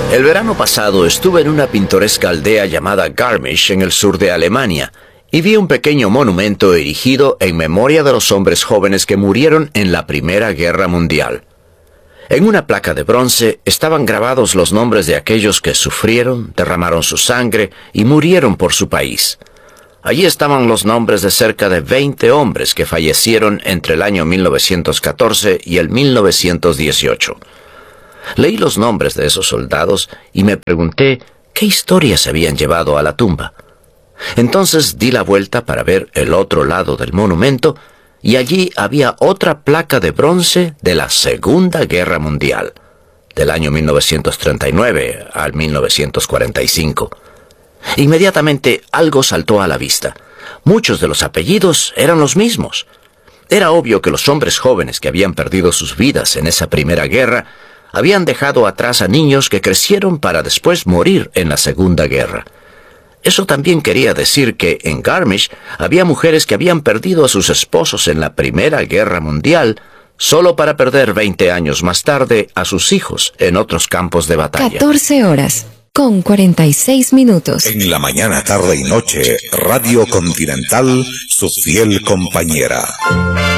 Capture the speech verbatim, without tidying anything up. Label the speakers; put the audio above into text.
Speaker 1: El verano pasado estuve en una pintoresca aldea llamada Garmisch en el sur de Alemania y vi un pequeño monumento erigido en memoria de los hombres jóvenes que murieron en la Primera Guerra Mundial. En una placa de bronce estaban grabados los nombres de aquellos que sufrieron, derramaron su sangre y murieron por su país. Allí estaban los nombres de cerca de veinte hombres que fallecieron entre el año mil novecientos catorce y el mil novecientos dieciocho. Leí los nombres de esos soldados y me pregunté qué historias se habían llevado a la tumba. Entonces di la vuelta para ver el otro lado del monumento y allí había otra placa de bronce de la Segunda Guerra Mundial, del año mil novecientos treinta y nueve al mil novecientos cuarenta y cinco. Inmediatamente algo saltó a la vista. Muchos de los apellidos eran los mismos. Era obvio que los hombres jóvenes que habían perdido sus vidas en esa primera guerra habían dejado atrás a niños que crecieron para después morir en la Segunda Guerra. Eso también quería decir que en Garmisch había mujeres que habían perdido a sus esposos en la Primera Guerra Mundial solo para perder veinte años más tarde a sus hijos en otros campos de batalla.
Speaker 2: catorce horas con cuarenta y seis minutos.
Speaker 3: En la mañana, tarde y noche, Radio Continental, su fiel compañera.